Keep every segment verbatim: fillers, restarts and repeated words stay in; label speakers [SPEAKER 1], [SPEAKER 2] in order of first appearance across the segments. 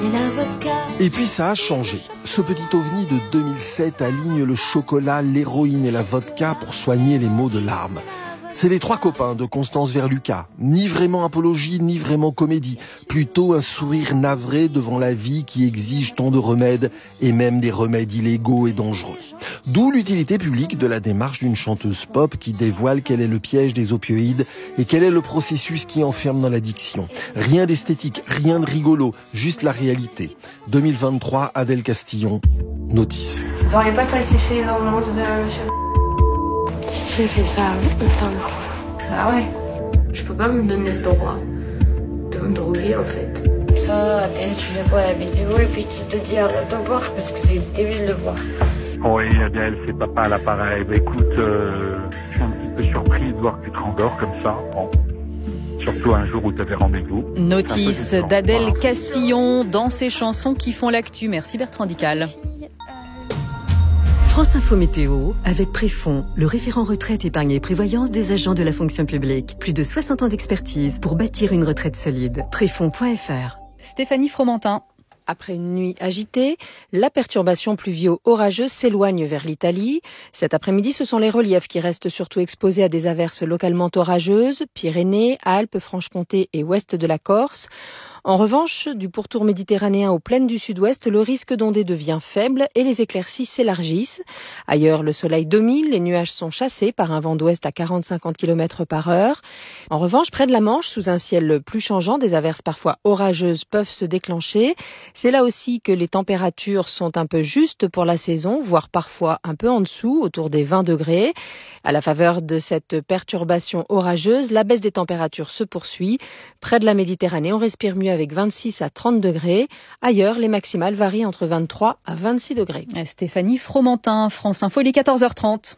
[SPEAKER 1] et la vodka.
[SPEAKER 2] Et puis ça a changé. Ce petit ovni de deux mille sept aligne le chocolat, l'héroïne et la vodka pour soigner les maux de larmes. C'est les trois copains de Constance Verlucas. Ni vraiment apologie, ni vraiment comédie. Plutôt un sourire navré devant la vie qui exige tant de remèdes, et même des remèdes illégaux et dangereux. D'où l'utilité publique de la démarche d'une chanteuse pop qui dévoile quel est le piège des opioïdes et quel est le processus qui enferme dans l'addiction. Rien d'esthétique, rien de rigolo, juste la réalité. deux mille vingt-trois, Adèle Castillon, Notice.
[SPEAKER 3] Vous n'auriez pas falsifié dans le monde de monsieur?
[SPEAKER 1] J'ai fait ça une dernière fois.
[SPEAKER 3] Ah ouais?
[SPEAKER 1] Je peux pas me donner le droit de me droguer en fait. Ça, Adèle, tu viens voir la vidéo et puis tu te dis arrête de boire parce que c'est débile de boire.
[SPEAKER 4] Oui, Adèle, c'est papa à l'appareil. Bah écoute, euh, je suis un petit peu surpris de voir que tu te rendors comme ça. Bon. Surtout un jour où tu avais rendez-vous.
[SPEAKER 5] Notice d'Adèle Castillon dans ses chansons qui font l'actu. Merci Bertrand Dical.
[SPEAKER 6] France Info Météo, avec Préfond, le référent retraite, épargne et prévoyance des agents de la fonction publique. Plus de soixante ans d'expertise pour bâtir une retraite solide. Préfond point F R.
[SPEAKER 5] Stéphanie Fromentin.
[SPEAKER 7] Après une nuit agitée, la perturbation pluvio-orageuse s'éloigne vers l'Italie. Cet après-midi, ce sont les reliefs qui restent surtout exposés à des averses localement orageuses, Pyrénées, Alpes, Franche-Comté et ouest de la Corse. En revanche, du pourtour méditerranéen aux plaines du sud-ouest, le risque d'ondée devient faible et les éclaircies s'élargissent. Ailleurs, le soleil domine, les nuages sont chassés par un vent d'ouest à quarante à cinquante kilomètres par heure. En revanche, près de la Manche, sous un ciel plus changeant, des averses parfois orageuses peuvent se déclencher. C'est là aussi que les températures sont un peu justes pour la saison, voire parfois un peu en dessous, autour des vingt degrés. À la faveur de cette perturbation orageuse, la baisse des températures se poursuit. Près de la Méditerranée, on respire mieux avec vingt-six à trente degrés. Ailleurs, les maximales varient entre vingt-trois à vingt-six degrés.
[SPEAKER 5] Stéphanie Fromentin, France Info, il est quatorze heures trente.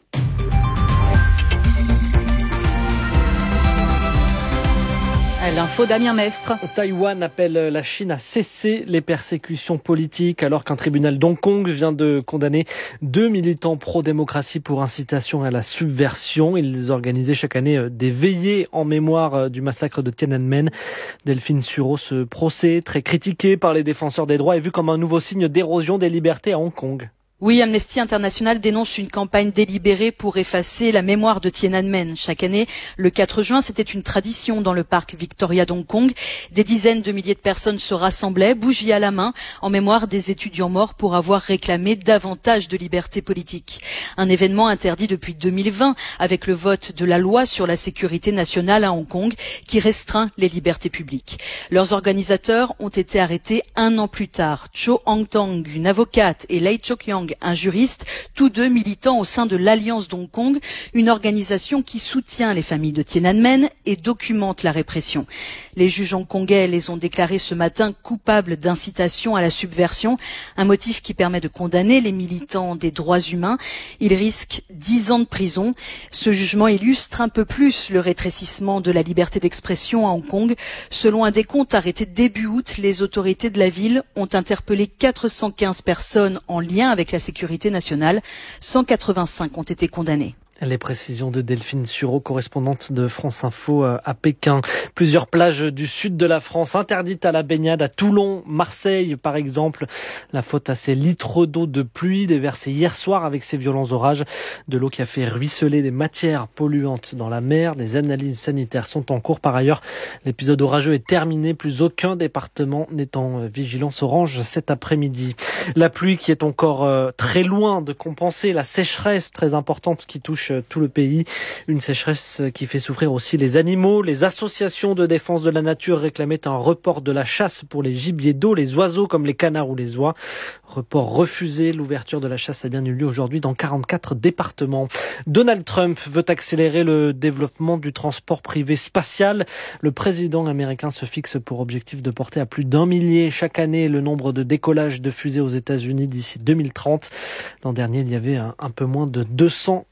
[SPEAKER 5] L'info Damien Mestre.
[SPEAKER 8] Taïwan appelle la Chine à cesser les persécutions politiques alors qu'un tribunal d'Hong Kong vient de condamner deux militants pro-démocratie pour incitation à la subversion. Ils organisaient chaque année des veillées en mémoire du massacre de Tiananmen. Delphine Sureau, ce procès, très critiqué par les défenseurs des droits, est vu comme un nouveau signe d'érosion des libertés à Hong Kong.
[SPEAKER 9] Oui, Amnesty International dénonce une campagne délibérée pour effacer la mémoire de Tiananmen. Chaque année, le quatre juin, c'était une tradition dans le parc Victoria d'Hong Kong. Des dizaines de milliers de personnes se rassemblaient, bougies à la main, en mémoire des étudiants morts pour avoir réclamé davantage de liberté politique. Un événement interdit depuis deux mille vingt avec le vote de la loi sur la sécurité nationale à Hong Kong qui restreint les libertés publiques. Leurs organisateurs ont été arrêtés un an plus tard. Cho Hang-tong, une avocate, et Lei Chok-yang, un juriste, tous deux militants au sein de l'Alliance d'Hong Kong, une organisation qui soutient les familles de Tiananmen et documente la répression. Les juges hongkongais les ont déclarés ce matin coupables d'incitation à la subversion, un motif qui permet de condamner les militants des droits humains. Ils risquent dix ans de prison. Ce jugement illustre un peu plus le rétrécissement de la liberté d'expression à Hong Kong. Selon un décompte arrêté début août, les autorités de la ville ont interpellé quatre cent quinze personnes en lien avec la sécurité nationale. cent quatre-vingt-cinq ont été condamnés.
[SPEAKER 8] Les précisions de Delphine Sureau, correspondante de France Info à Pékin. Plusieurs plages du sud de la France interdites à la baignade, à Toulon, Marseille par exemple. La faute à ces litres d'eau de pluie déversés hier soir avec ces violents orages. De l'eau qui a fait ruisseler des matières polluantes dans la mer. Des analyses sanitaires sont en cours. Par ailleurs, l'épisode orageux est terminé. Plus aucun département n'est en vigilance orange cet après-midi. La pluie qui est encore très loin de compenser la sécheresse très importante qui touche tout le pays. Une sécheresse qui fait souffrir aussi les animaux. Les associations de défense de la nature réclamaient un report de la chasse pour les gibiers d'eau, les oiseaux comme les canards ou les oies. Report refusé. L'ouverture de la chasse a bien eu lieu aujourd'hui dans quarante-quatre départements. Donald Trump veut accélérer le développement du transport privé spatial. Le président américain se fixe pour objectif de porter à plus d'un millier chaque année le nombre de décollages de fusées aux États-Unis d'ici deux mille trente. L'an dernier, il y avait un, un peu moins de deux cents lancements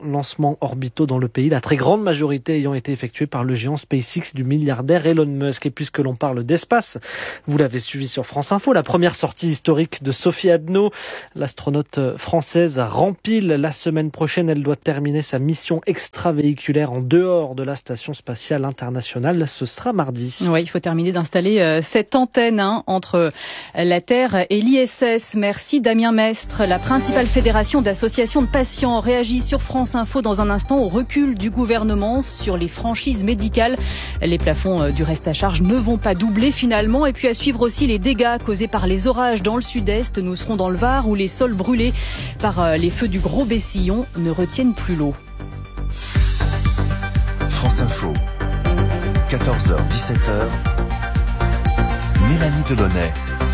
[SPEAKER 8] lancements orbitaux dans le pays, la très grande majorité ayant été effectuée par le géant SpaceX du milliardaire Elon Musk. Et puisque l'on parle d'espace, vous l'avez suivi sur France Info, la première sortie historique de Sophie Adno, l'astronaute française rempile la semaine prochaine. Elle doit terminer sa mission extravéhiculaire en dehors de la station spatiale internationale. Ce sera mardi.
[SPEAKER 5] Oui, il faut terminer d'installer euh, cette antenne hein, entre la Terre et l'I S S. Merci Damien Mestre. La principale fédération d'associations de patients réagit sur France Info dans un instant au recul du gouvernement sur les franchises médicales. Les plafonds du reste à charge ne vont pas doubler finalement. Et puis à suivre aussi les dégâts causés par les orages dans le sud-est. Nous serons dans le Var où les sols brûlés par les feux du Gros Bessillon ne retiennent plus l'eau.
[SPEAKER 10] France Info, quatorze heures dix-sept heures, Mélanie Delaunay.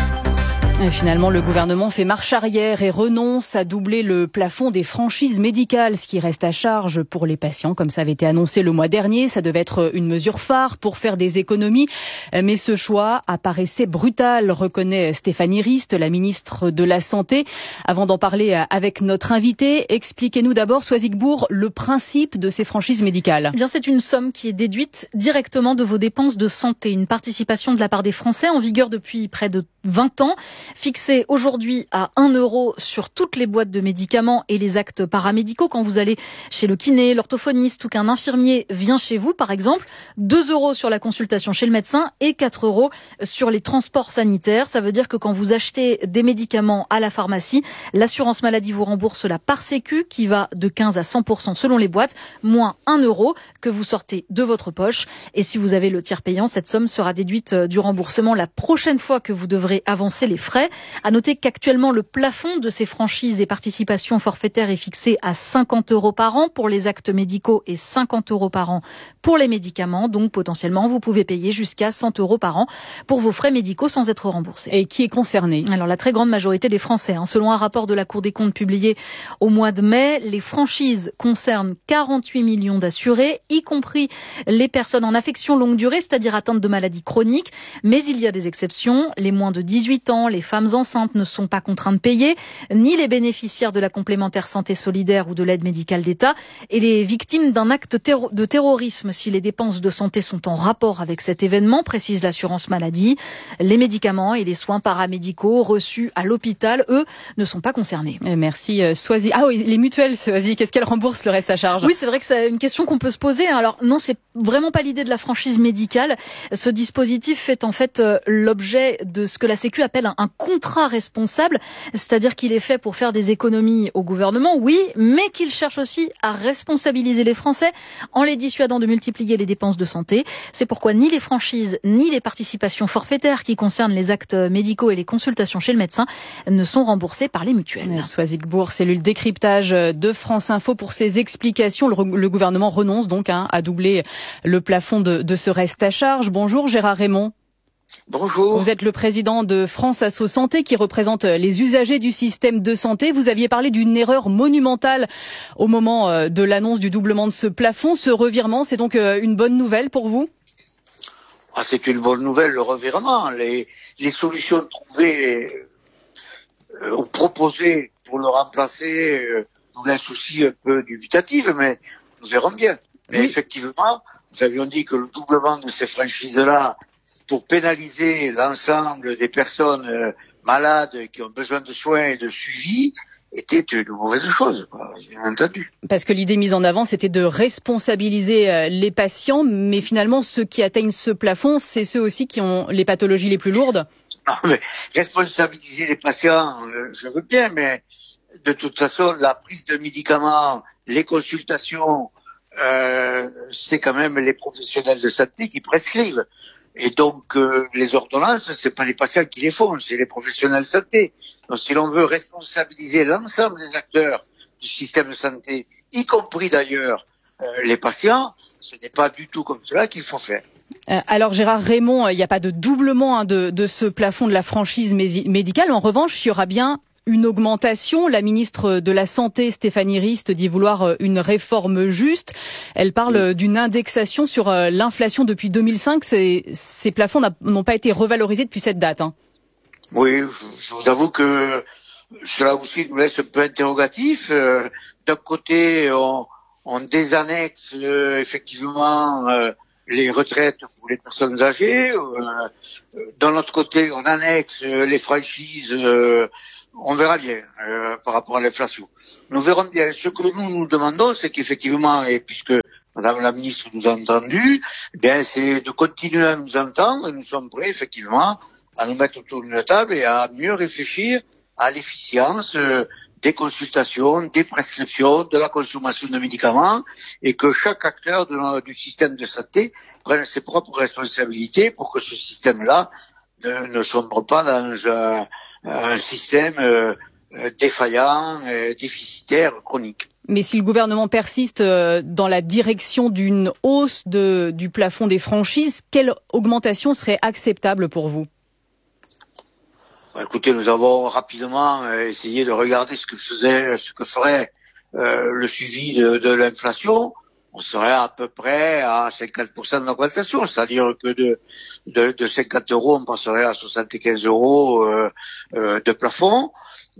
[SPEAKER 5] Et finalement, le gouvernement fait marche arrière et renonce à doubler le plafond des franchises médicales, ce qui reste à charge pour les patients, comme ça avait été annoncé le mois dernier. Ça devait être une mesure phare pour faire des économies, mais ce choix apparaissait brutal, reconnaît Stéphanie Rist, la ministre de la Santé. Avant d'en parler avec notre invité, expliquez-nous d'abord, Soisigbourg, le principe de ces franchises médicales.
[SPEAKER 11] Eh bien, c'est une somme qui est déduite directement de vos dépenses de santé, une participation de la part des Français en vigueur depuis près de vingt ans. Fixé aujourd'hui à un euro sur toutes les boîtes de médicaments et les actes paramédicaux quand vous allez chez le kiné, l'orthophoniste ou qu'un infirmier vient chez vous, par exemple. deux euros sur la consultation chez le médecin et quatre euros sur les transports sanitaires. Ça veut dire que quand vous achetez des médicaments à la pharmacie, l'assurance maladie vous rembourse la part sécu qui va de quinze à cent pour cent selon les boîtes, moins un euro que vous sortez de votre poche. Et si vous avez le tiers payant, cette somme sera déduite du remboursement la prochaine fois que vous devrez avancer les frais. À noter qu'actuellement, le plafond de ces franchises et participations forfaitaires est fixé à cinquante euros par an pour les actes médicaux et cinquante euros par an pour les médicaments. Donc, potentiellement, vous pouvez payer jusqu'à cent euros par an pour vos frais médicaux sans être remboursé.
[SPEAKER 5] Et qui est concerné?
[SPEAKER 11] Alors, la très grande majorité des Français. Hein. Selon un rapport de la Cour des comptes publié au mois de mai, les franchises concernent quarante-huit millions d'assurés, y compris les personnes en affection longue durée, c'est-à-dire atteintes de maladies chroniques. Mais il y a des exceptions. Les moins de dix-huit ans, les femmes enceintes ne sont pas contraints de payer, ni les bénéficiaires de la complémentaire santé solidaire ou de l'aide médicale d'État, et les victimes d'un acte de terrorisme si les dépenses de santé sont en rapport avec cet événement, précise l'assurance maladie. Les médicaments et les soins paramédicaux reçus à l'hôpital, eux, ne sont pas concernés.
[SPEAKER 5] Et merci Soisy. Ah oui, les mutuelles, Soisy, qu'est-ce qu'elles remboursent le reste à charge?
[SPEAKER 11] Oui, c'est vrai que c'est une question qu'on peut se poser. Alors non, c'est vraiment pas l'idée de la franchise médicale. Ce dispositif fait en fait l'objet de ce que la Sécu appelle un contrat responsable, c'est-à-dire qu'il est fait pour faire des économies au gouvernement, oui, mais qu'il cherche aussi à responsabiliser les Français en les dissuadant de multiplier les dépenses de santé. C'est pourquoi ni les franchises, ni les participations forfaitaires qui concernent les actes médicaux et les consultations chez le médecin ne sont remboursées par les mutuelles.
[SPEAKER 5] Soisigbourg, cellule décryptage de France Info pour ces explications. Le, le gouvernement renonce donc hein, à doubler le plafond de, de ce reste à charge. Bonjour Gérard Raymond.
[SPEAKER 12] Bonjour.
[SPEAKER 5] Vous êtes le président de France Asso Santé qui représente les usagers du système de santé. Vous aviez parlé d'une erreur monumentale au moment de l'annonce du doublement de ce plafond. Ce revirement, c'est donc une bonne nouvelle pour vous?
[SPEAKER 12] Ah, c'est une bonne nouvelle, le revirement. Les, les solutions trouvées euh, ou proposées pour le remplacer euh, nous laissent aussi un peu dubitative, mais nous verrons bien. Mais oui. Effectivement, nous avions dit que le doublement de ces franchises-là pour pénaliser l'ensemble des personnes euh, malades qui ont besoin de soins et de suivi était une mauvaise chose, bien entendu.
[SPEAKER 5] Parce que l'idée mise en avant, c'était de responsabiliser euh, les patients, mais finalement, ceux qui atteignent ce plafond, c'est ceux aussi qui ont les pathologies les plus lourdes.
[SPEAKER 12] Non, mais responsabiliser les patients, euh, je veux bien, mais de toute façon, la prise de médicaments, les consultations, euh, c'est quand même les professionnels de santé qui prescrivent. Et donc, euh, les ordonnances, c'est pas les patients qui les font, c'est les professionnels de santé. Donc, si l'on veut responsabiliser l'ensemble des acteurs du système de santé, y compris d'ailleurs euh, les patients, ce n'est pas du tout comme cela qu'il faut faire.
[SPEAKER 5] Euh, alors Gérard Raymond, il n'y a pas de doublement hein, de, de ce plafond de la franchise médicale. En revanche, il y aura bien une augmentation. La ministre de la Santé, Stéphanie Rist, dit vouloir une réforme juste. Elle parle oui. d'une indexation sur l'inflation depuis deux mille cinq. Ces, ces plafonds n'ont pas été revalorisés depuis cette date. Hein.
[SPEAKER 12] Oui, je, je vous avoue que cela aussi nous laisse un peu interrogatif. Euh, d'un côté, on, on désannexe euh, effectivement euh, les retraites pour les personnes âgées. Euh, d'un autre côté, on annexe euh, les franchises. Euh, on verra bien euh, par rapport à l'inflation. Nous verrons bien. Ce que nous nous demandons, c'est qu'effectivement, et puisque Madame la ministre nous a entendus, eh bien, c'est de continuer à nous entendre. Et nous sommes prêts effectivement à nous mettre autour d'une table et à mieux réfléchir à l'efficience euh, des consultations, des prescriptions, de la consommation de médicaments, et que chaque acteur de, du système de santé prenne ses propres responsabilités pour que ce système-là ne, ne sombre pas dans un, un système euh, défaillant, euh, déficitaire, chronique.
[SPEAKER 5] Mais si le gouvernement persiste dans la direction d'une hausse de, du plafond des franchises, quelle augmentation serait acceptable pour vous ?
[SPEAKER 12] Écoutez, nous avons rapidement essayé de regarder ce que faisait, ce que ferait euh, le suivi de, de l'inflation. On serait à peu près à cinquante pour cent d'augmentation, c'est-à-dire que de, de, de cinquante euros, on passerait à soixante-quinze euros euh, euh, de plafond.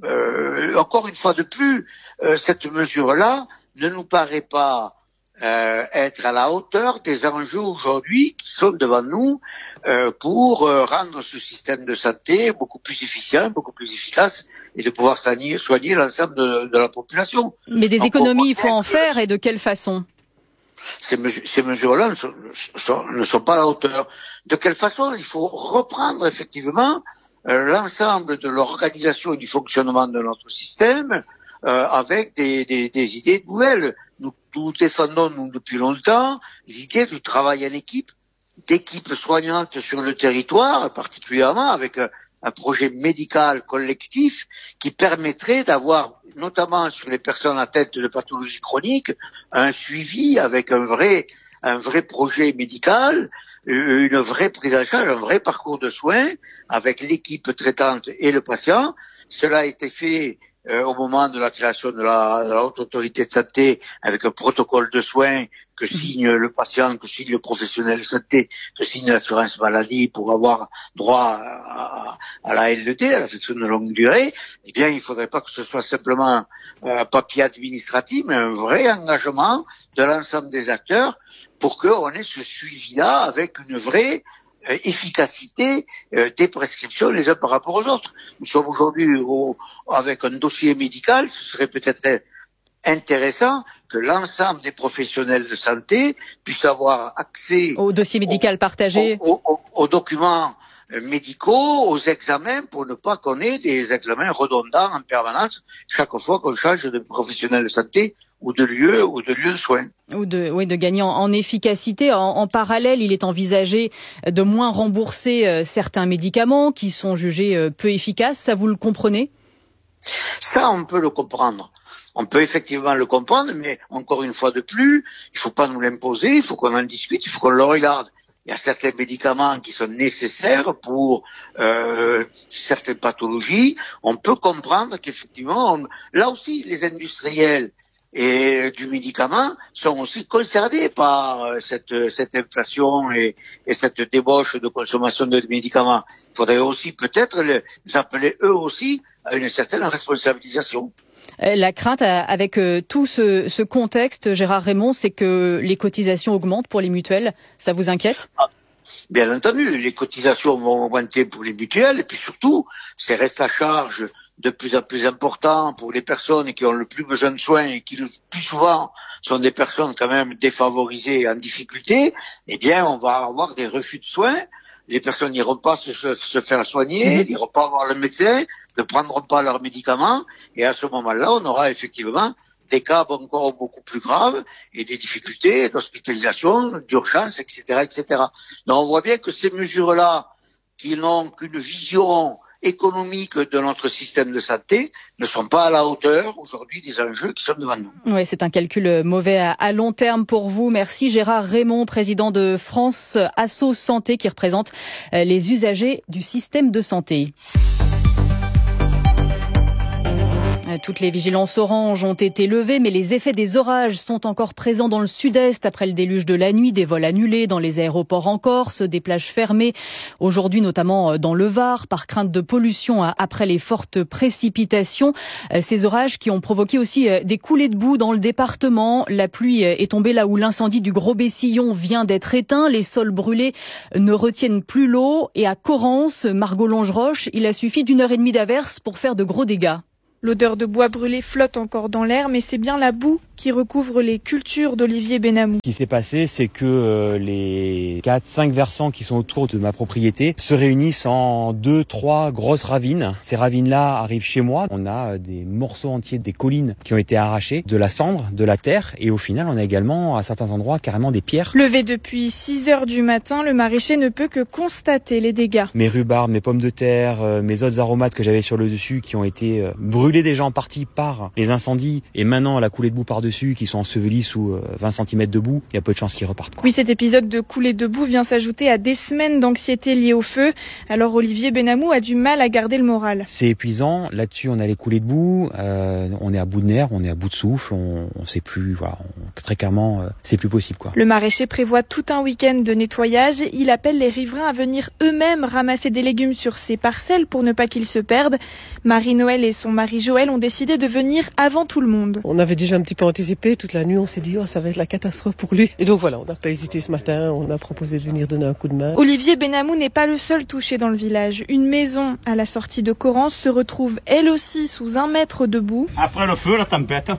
[SPEAKER 12] Euh, encore une fois de plus, euh, cette mesure-là ne nous paraît pas euh, être à la hauteur des enjeux aujourd'hui qui sont devant nous euh, pour euh, rendre ce système de santé beaucoup plus efficient, beaucoup plus efficace et de pouvoir soigner, soigner l'ensemble de, de la population.
[SPEAKER 5] Mais des économies, il faut en faire, et de quelle façon ?
[SPEAKER 12] Ces, mesures, ces mesures-là ne sont, sont, ne sont pas à la hauteur. De quelle façon ? Il faut reprendre effectivement euh, l'ensemble de l'organisation et du fonctionnement de notre système euh, avec des, des, des idées nouvelles. Nous, nous défendons, nous, depuis longtemps, l'idée du travail en équipe, d'équipes soignantes sur le territoire, particulièrement avec un, un projet médical collectif qui permettrait d'avoir, notamment sur les personnes atteintes de pathologies chroniques, un suivi avec un vrai, un vrai projet médical, une vraie prise en charge, un vrai parcours de soins avec l'équipe traitante et le patient. Cela a été fait euh, au moment de la création de la, de la Haute Autorité de Santé avec un protocole de soins que signe le patient, que signe le professionnel de santé, que signe l'assurance maladie pour avoir droit à, à la L E D, à l'affection de longue durée. Eh bien, il ne faudrait pas que ce soit simplement un papier administratif, mais un vrai engagement de l'ensemble des acteurs pour qu'on ait ce suivi-là avec une vraie euh, efficacité euh, des prescriptions les uns par rapport aux autres. Nous sommes aujourd'hui au, avec un dossier médical, ce serait peut-être intéressant que l'ensemble des professionnels de santé puissent avoir accès
[SPEAKER 5] au dossier médical
[SPEAKER 12] au,
[SPEAKER 5] partagé,
[SPEAKER 12] aux, aux, aux documents médicaux, aux examens, pour ne pas qu'on ait des examens redondants en permanence chaque fois qu'on change de professionnel de santé ou de lieu ou de lieu de soins.
[SPEAKER 5] Ou de, oui, de gagner en, en efficacité. En, en parallèle, il est envisagé de moins rembourser euh, certains médicaments qui sont jugés euh, peu efficaces. Ça, vous le comprenez ?
[SPEAKER 12] Ça, on peut le comprendre. On peut effectivement le comprendre, mais encore une fois de plus, il faut pas nous l'imposer, il faut qu'on en discute, il faut qu'on le regarde. Il y a certains médicaments qui sont nécessaires pour euh, certaines pathologies. On peut comprendre qu'effectivement, on... là aussi, les industriels et du médicament sont aussi concernés par cette, cette inflation et, et cette débauche de consommation de médicaments. Il faudrait aussi peut-être les appeler eux aussi à une certaine responsabilisation.
[SPEAKER 5] La crainte avec tout ce, ce contexte, Gérard Raymond, c'est que les cotisations augmentent pour les mutuelles. Ça vous inquiète ?
[SPEAKER 12] Ah, bien entendu, les cotisations vont augmenter pour les mutuelles et puis surtout, ces restes à charge de plus en plus importants pour les personnes qui ont le plus besoin de soins et qui le plus souvent sont des personnes quand même défavorisées et en difficulté, eh bien on va avoir des refus de soins. Les personnes n'iront pas se, se faire soigner, n'iront pas voir le médecin, ne prendront pas leurs médicaments, et à ce moment-là, on aura effectivement des cas encore beaucoup plus graves et des difficultés d'hospitalisation, d'urgence, et cetera, et cetera. Donc on voit bien que ces mesures-là, qui n'ont qu'une vision économique de notre système de santé, ne sont pas à la hauteur aujourd'hui des enjeux qui sont devant nous.
[SPEAKER 5] Oui, c'est un calcul mauvais à, à long terme pour vous. Merci Gérard Raymond, président de France Asso Santé, qui représente les usagers du système de santé. Toutes les vigilances oranges ont été levées, mais les effets des orages sont encore présents dans le sud-est après le déluge de la nuit, des vols annulés dans les aéroports en Corse, des plages fermées. Aujourd'hui, notamment dans le Var, par crainte de pollution après les fortes précipitations. Ces orages qui ont provoqué aussi des coulées de boue dans le département. La pluie est tombée là où l'incendie du Gros Bessillon vient d'être éteint. Les sols brûlés ne retiennent plus l'eau. Et à Corrence, Margot Longeroche, il a suffi d'une heure et demie d'averse pour faire de gros dégâts.
[SPEAKER 13] L'odeur de bois brûlé flotte encore dans l'air, mais c'est bien la boue qui recouvre les cultures d'Olivier Benamou.
[SPEAKER 14] Ce qui s'est passé, c'est que euh, les quatre cinq versants qui sont autour de ma propriété se réunissent en deux trois grosses ravines. Ces ravines-là arrivent chez moi. On a des morceaux entiers des collines qui ont été arrachés, de la cendre, de la terre, et au final, on a également, à certains endroits, carrément des pierres.
[SPEAKER 13] Levé depuis six heures du matin, le maraîcher ne peut que constater les dégâts.
[SPEAKER 14] Mes rhubarbes, mes pommes de terre, euh, mes autres aromates que j'avais sur le dessus qui ont été euh, brûlés déjà en partie par les incendies et maintenant la coulée de boue par-dessus qui sont ensevelis sous vingt centimètres de boue, il y a peu de chances qu'ils repartent. Quoi.
[SPEAKER 13] Oui, cet épisode de coulée de boue vient s'ajouter à des semaines d'anxiété liée au feu. Alors Olivier Benamou a du mal à garder le moral.
[SPEAKER 14] C'est épuisant, là-dessus on a les coulées de boue, euh, on est à bout de nerfs, on est à bout de souffle, on, on sait plus, voilà, on, très clairement euh, c'est plus possible. Quoi.
[SPEAKER 13] Le maraîcher prévoit tout un week-end de nettoyage. Il appelle les riverains à venir eux-mêmes ramasser des légumes sur ses parcelles pour ne pas qu'ils se perdent. Marie-Noël et son mari Joël ont décidé de venir avant tout le monde.
[SPEAKER 15] On avait déjà un petit peu anticipé, toute la nuit on s'est dit oh ça va être la catastrophe pour lui. Et donc voilà, on n'a pas hésité ce matin, on a proposé de venir donner un coup de main.
[SPEAKER 13] Olivier Benamou n'est pas le seul touché dans le village. Une maison à la sortie de Corrence se retrouve elle aussi sous un mètre de boue.
[SPEAKER 16] Après le feu, la tempête.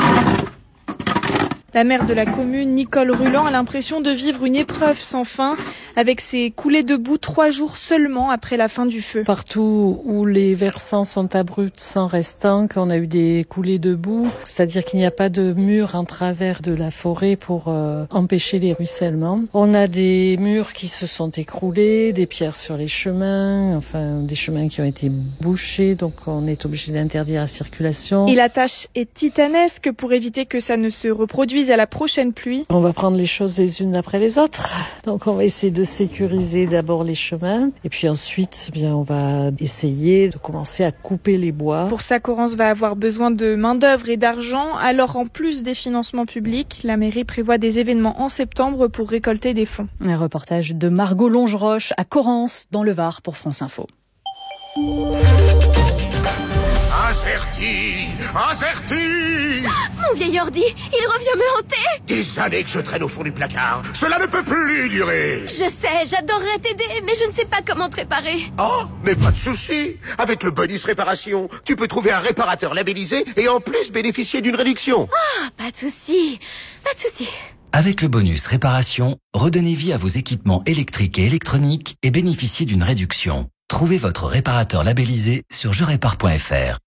[SPEAKER 13] La maire de la commune, Nicole Ruland, a l'impression de vivre une épreuve sans fin, avec ces coulées de boue trois jours seulement après la fin du feu.
[SPEAKER 17] Partout où les versants sont abrupts sans restant, qu'on a eu des coulées de boue, c'est-à-dire qu'il n'y a pas de mur en travers de la forêt pour euh, empêcher les ruissellements. On a des murs qui se sont écroulés, des pierres sur les chemins, enfin des chemins qui ont été bouchés, donc on est obligé d'interdire la circulation.
[SPEAKER 13] Et la tâche est titanesque pour éviter que ça ne se reproduise à la prochaine pluie.
[SPEAKER 17] On va prendre les choses les unes après les autres. Donc on va essayer de sécuriser d'abord les chemins et puis ensuite eh bien on va essayer de commencer à couper les bois.
[SPEAKER 13] Pour ça, Corrence va avoir besoin de main-d'œuvre et d'argent. Alors en plus des financements publics, la mairie prévoit des événements en septembre pour récolter des fonds.
[SPEAKER 5] Un reportage de Margot Longeroche à Corrence dans le Var pour France Info.
[SPEAKER 18] Incerti, incerti.
[SPEAKER 19] Mon vieil ordi, il revient me hanter.
[SPEAKER 18] Des années que je traîne au fond du placard. Cela ne peut plus durer.
[SPEAKER 19] Je sais, j'adorerais t'aider, mais je ne sais pas comment te réparer.
[SPEAKER 18] Oh, mais pas de souci. Avec le bonus réparation, tu peux trouver un réparateur labellisé et en plus bénéficier d'une réduction.
[SPEAKER 19] Ah, oh, pas de souci, pas de souci.
[SPEAKER 20] Avec le bonus réparation, redonnez vie à vos équipements électriques et électroniques et bénéficiez d'une réduction. Trouvez votre réparateur labellisé sur je répare point f r.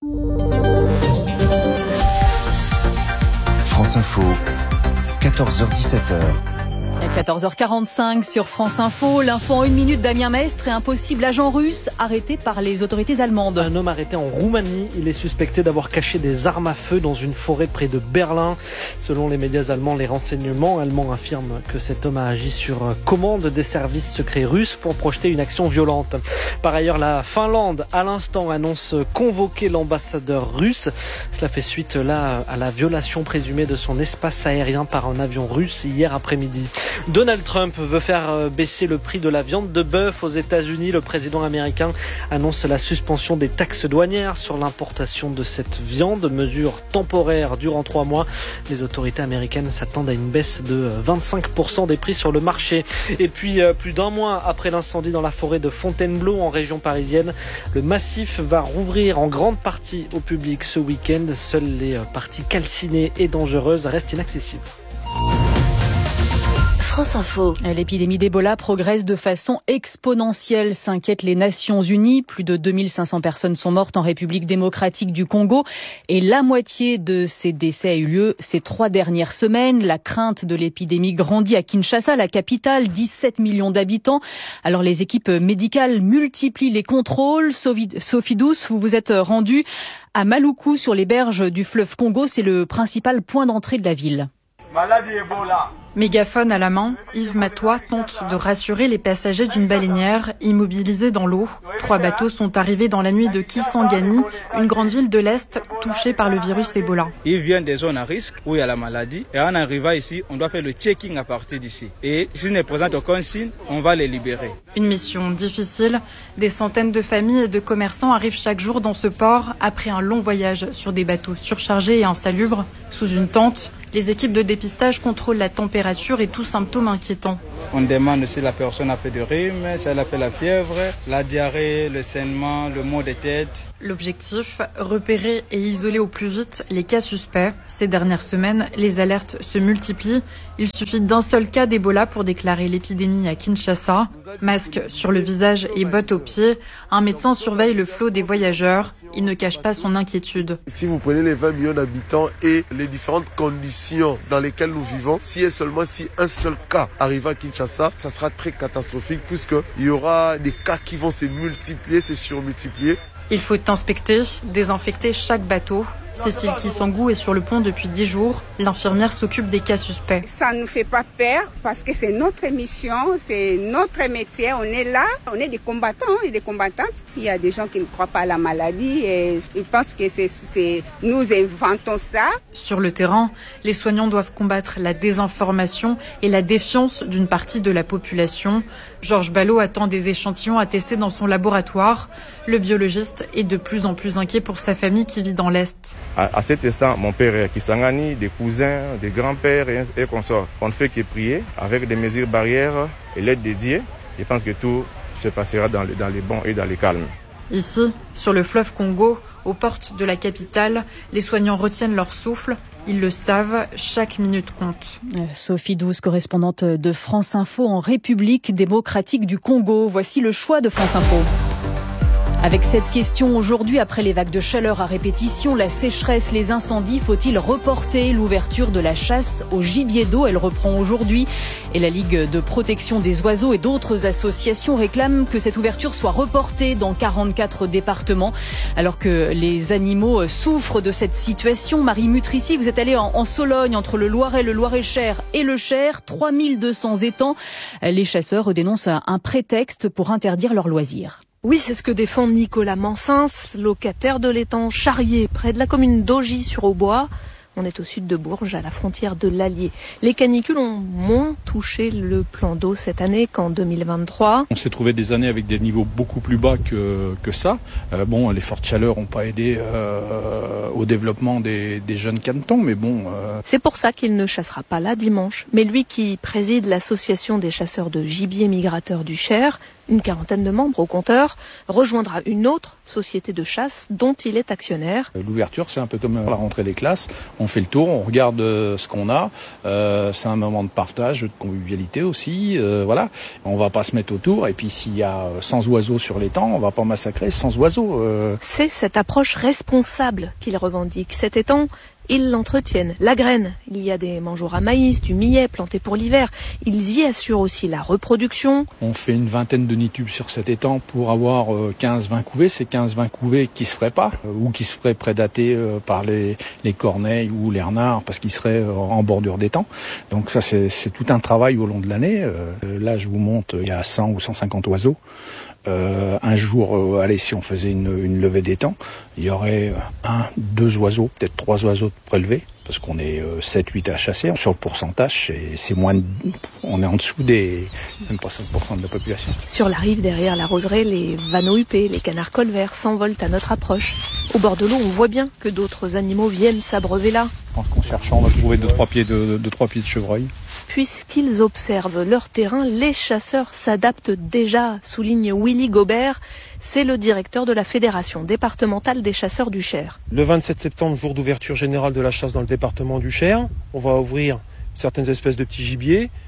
[SPEAKER 10] France Info, quatorze heures dix-sept heures.
[SPEAKER 5] quatorze heures quarante-cinq sur France Info, l'info en une minute, Damien Mestre et un possible agent russe arrêté par les autorités allemandes.
[SPEAKER 8] Un homme arrêté en Roumanie, il est suspecté d'avoir caché des armes à feu dans une forêt près de Berlin. Selon les médias allemands, les renseignements allemands affirment que cet homme a agi sur commande des services secrets russes pour projeter une action violente. Par ailleurs, la Finlande, à l'instant, annonce convoquer l'ambassadeur russe. Cela fait suite là à la violation présumée de son espace aérien par un avion russe hier après-midi. Donald Trump veut faire baisser le prix de la viande de bœuf aux États-Unis. Le président américain annonce la suspension des taxes douanières sur l'importation de cette viande, mesure temporaire durant trois mois. Les autorités américaines s'attendent à une baisse de vingt-cinq pour cent des prix sur le marché. Et puis, plus d'un mois après l'incendie dans la forêt de Fontainebleau en région parisienne, le massif va rouvrir en grande partie au public ce week-end. Seules les parties calcinées et dangereuses restent inaccessibles.
[SPEAKER 19] France Info.
[SPEAKER 5] L'épidémie d'Ebola progresse de façon exponentielle, s'inquiètent les Nations Unies. Plus de deux mille cinq cents personnes sont mortes en République démocratique du Congo et la moitié de ces décès a eu lieu ces trois dernières semaines. La crainte de l'épidémie grandit à Kinshasa, la capitale, dix-sept millions d'habitants. Alors les équipes médicales multiplient les contrôles. Sophie Douce, vous vous êtes rendue à Maluku sur les berges du fleuve Congo. C'est le principal point d'entrée de la ville.
[SPEAKER 21] Maladie Ebola.
[SPEAKER 16] Mégaphone à la main, Yves Matois tente de rassurer les passagers d'une baleinière immobilisée dans l'eau. Trois bateaux sont arrivés dans la nuit de Kisangani, une grande ville de l'Est touchée par le virus Ebola.
[SPEAKER 21] Ils viennent des zones à risque où il y a la maladie. Et en arrivant ici, on doit faire le checking à partir d'ici. Et s'ils ne présentent aucun signe, on va les libérer.
[SPEAKER 16] Une mission difficile. Des centaines de familles et de commerçants arrivent chaque jour dans ce port après un long voyage sur des bateaux surchargés et insalubres. Sous une tente, les équipes de dépistage contrôlent la température et tout symptôme inquiétant.
[SPEAKER 21] On demande si la personne a fait du rhume, si elle a fait la fièvre, la diarrhée, le saignement, le maux de tête.
[SPEAKER 16] L'objectif, repérer et isoler au plus vite les cas suspects. Ces dernières semaines, les alertes se multiplient. Il suffit d'un seul cas d'Ebola pour déclarer l'épidémie à Kinshasa. Masque sur le visage et bottes aux pieds, un médecin surveille le flot des voyageurs. Il ne cache pas son inquiétude.
[SPEAKER 22] Si vous prenez les vingt millions d'habitants et les différentes conditions dans lesquelles nous vivons, si et seulement si un seul cas arrive à Kinshasa, ça sera très catastrophique puisqu'il y aura des cas qui vont se multiplier, se surmultiplier.
[SPEAKER 16] Il faut inspecter, désinfecter chaque bateau. Cécile Kisangou est sur le pont depuis dix jours. L'infirmière s'occupe des cas suspects.
[SPEAKER 23] Ça ne nous fait pas peur parce que c'est notre mission, c'est notre métier. On est là, on est des combattants et des combattantes. Il y a des gens qui ne croient pas à la maladie et ils pensent que c'est, c'est nous inventons ça.
[SPEAKER 16] Sur le terrain, les soignants doivent combattre la désinformation et la défiance d'une partie de la population. Georges Ballot attend des échantillons à tester dans son laboratoire. Le biologiste est de plus en plus inquiet pour sa famille qui vit dans l'Est.
[SPEAKER 24] À, à cet instant, mon père est à Kisangani, des cousins, des grands-pères et, et consorts. On ne fait que prier avec des mesures barrières et l'aide de Dieu. Je pense que tout se passera dans les, dans les bons et dans les calmes.
[SPEAKER 16] Ici, sur le fleuve Congo, aux portes de la capitale, les soignants retiennent leur souffle. Ils le savent, chaque minute compte.
[SPEAKER 5] Sophie Douce, correspondante de France Info en République démocratique du Congo. Voici le choix de France Info. Avec cette question aujourd'hui, après les vagues de chaleur à répétition, la sécheresse, les incendies, faut-il reporter l'ouverture de la chasse au gibier d'eau? Elle reprend aujourd'hui et la Ligue de protection des oiseaux et d'autres associations réclament que cette ouverture soit reportée dans quarante-quatre départements. Alors que les animaux souffrent de cette situation, Marie Mutrici, vous êtes allée en, en Sologne, entre le Loiret, le Loir-et-Cher et le Cher, trois mille deux cents étangs. Les chasseurs dénoncent un prétexte pour interdire leurs loisirs.
[SPEAKER 25] Oui, c'est ce que défend Nicolas Mansins, locataire de l'étang Charrier, près de la commune d'Augy-sur-Aubois. On est au sud de Bourges, à la frontière de l'Allier. Les canicules ont moins touché le plan d'eau cette année qu'en deux mille vingt-trois.
[SPEAKER 26] On s'est trouvé des années avec des niveaux beaucoup plus bas que, que ça. Euh, bon, les fortes chaleurs n'ont pas aidé euh, au développement des, des jeunes canetons, mais bon... Euh...
[SPEAKER 25] C'est pour ça qu'il ne chassera pas là dimanche. Mais lui qui préside l'association des chasseurs de gibier migrateurs du Cher, une quarantaine de membres au compteur, rejoindra une autre société de chasse dont il est actionnaire.
[SPEAKER 26] L'ouverture, c'est un peu comme la rentrée des classes. On fait le tour, on regarde ce qu'on a. Euh, c'est un moment de partage, de convivialité aussi. Euh, voilà, on va pas se mettre autour. Et puis s'il y a cent oiseaux sur l'étang, on va pas massacrer cent oiseaux. Euh.
[SPEAKER 25] C'est cette approche responsable qu'il revendique. Cet étang, ils l'entretiennent, la graine. Il y a des mangeoires à maïs, du millet planté pour l'hiver. Ils y assurent aussi la reproduction.
[SPEAKER 26] On fait une vingtaine de nids-tubes sur cet étang pour avoir quinze vingt couvées. C'est quinze vingt couvées qui se feraient pas ou qui se feraient prédater par les, les corneilles ou les renards parce qu'ils seraient en bordure d'étang. Donc ça, c'est, c'est tout un travail au long de l'année. Là, je vous montre, il y a cent ou cent cinquante oiseaux. Euh, un jour, euh, allez, si on faisait une, une levée d'étang, il y aurait un, deux oiseaux, peut-être trois oiseaux prélevés, parce qu'on est euh, sept huit à chasser. Sur le pourcentage, c'est, c'est moins de, on est en dessous des, même pas cinq pour cent de la population.
[SPEAKER 25] Sur la rive, derrière la roseraie, les vanneaux huppés, les canards colverts s'envolent à notre approche. Au bord de l'eau, on voit bien que d'autres animaux viennent s'abreuver là.
[SPEAKER 26] Je pense qu'en cherchant, on va trouver deux, trois pieds de, de, trois pieds de chevreuil.
[SPEAKER 25] Puisqu'ils observent leur terrain, les chasseurs s'adaptent déjà, souligne Willy Gobert. C'est le directeur de la Fédération départementale des chasseurs du Cher.
[SPEAKER 27] Le vingt-sept septembre, jour d'ouverture générale de la chasse dans le département du Cher, on va ouvrir certaines espèces de petits gibiers.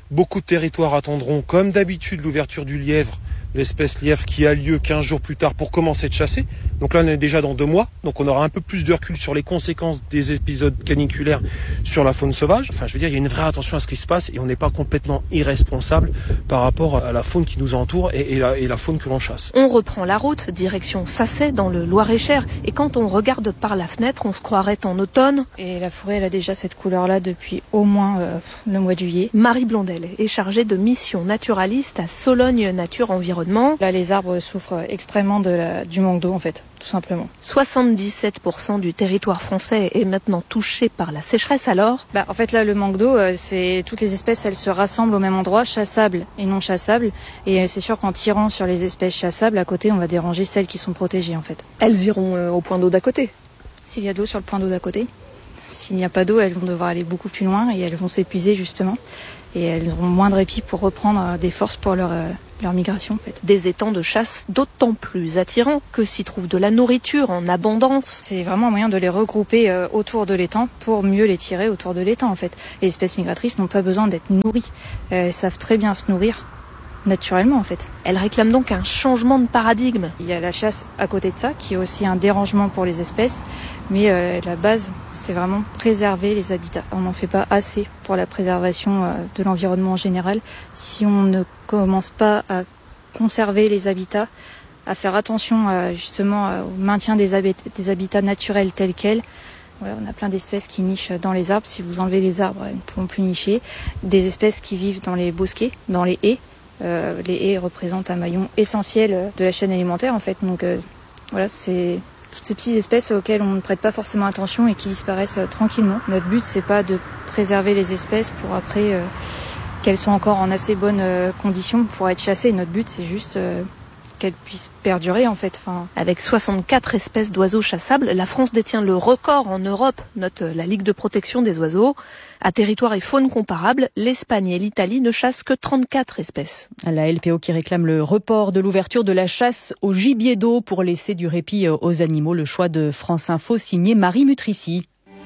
[SPEAKER 1] Beaucoup de territoires attendront, comme d'habitude, l'ouverture du lièvre, l'espèce lièvre qui a lieu quinze jours plus tard pour commencer de chasser. Donc là, on est déjà dans deux mois. Donc on aura un peu plus de recul sur les conséquences des épisodes caniculaires sur la faune sauvage. Enfin, je veux dire, il y a une vraie attention à ce qui se passe et on n'est pas complètement irresponsable par rapport à la faune qui nous entoure et, et, la, et la faune que l'on chasse.
[SPEAKER 25] On reprend la route, direction Sacet, dans le Loir-et-Cher. Et quand on regarde par la fenêtre, on se croirait en automne.
[SPEAKER 2] Et la forêt, elle a déjà cette couleur-là depuis au moins euh, le mois de juillet.
[SPEAKER 25] Marie Blondel est chargée de mission naturaliste à Sologne Nature Environnement.
[SPEAKER 2] Là, les arbres souffrent extrêmement de la, du manque d'eau, en fait, tout simplement.
[SPEAKER 25] soixante-dix-sept pour cent du territoire français est maintenant touché par la sécheresse, alors
[SPEAKER 2] bah, en fait, là, le manque d'eau, c'est toutes les espèces, elles se rassemblent au même endroit, chassables et non chassables. Et c'est sûr qu'en tirant sur les espèces chassables, à côté, on va déranger celles qui sont protégées, en fait.
[SPEAKER 25] Elles iront euh, au point d'eau d'à côté.
[SPEAKER 2] S'il y a de l'eau sur le point d'eau d'à côté. S'il n'y a pas d'eau, elles vont devoir aller beaucoup plus loin et elles vont s'épuiser, justement. Et elles auront moins de répit pour reprendre des forces pour leur, euh, leur migration, en fait.
[SPEAKER 25] Des étangs de chasse d'autant plus attirants que s'y trouve de la nourriture en abondance.
[SPEAKER 2] C'est vraiment un moyen de les regrouper euh, autour de l'étang pour mieux les tirer autour de l'étang, en fait. Les espèces migratrices n'ont pas besoin d'être nourries. Euh, elles savent très bien se nourrir naturellement, en fait.
[SPEAKER 25] Elles réclament donc un changement de paradigme.
[SPEAKER 2] Il y a la chasse à côté de ça, qui est aussi un dérangement pour les espèces. Mais euh, la base, c'est vraiment préserver les habitats. On n'en fait pas assez pour la préservation euh, de l'environnement en général. Si on ne commence pas à conserver les habitats, à faire attention euh, justement euh, au maintien des, habit- des habitats naturels tels quels, voilà, on a plein d'espèces qui nichent dans les arbres. Si vous enlevez les arbres, elles ne pourront plus nicher. Des espèces qui vivent dans les bosquets, dans les haies. Euh, les haies représentent un maillon essentiel de la chaîne alimentaire, en fait. Donc euh, voilà, c'est toutes ces petites espèces auxquelles on ne prête pas forcément attention et qui disparaissent euh, tranquillement. Notre but, c'est pas de préserver les espèces pour après euh, qu'elles soient encore en assez bonnes euh, conditions pour être chassées. Notre but, c'est juste euh, qu'elles puissent perdurer, en fait. Enfin...
[SPEAKER 25] Avec soixante-quatre espèces d'oiseaux chassables, la France détient le record en Europe, note la Ligue de protection des oiseaux. À territoire et faune comparables, l'Espagne et l'Italie ne chassent que trente-quatre espèces.
[SPEAKER 5] La L P O qui réclame le report de l'ouverture de la chasse au gibier d'eau pour laisser du répit aux animaux. Le choix de France Info signé Marie Mutrici.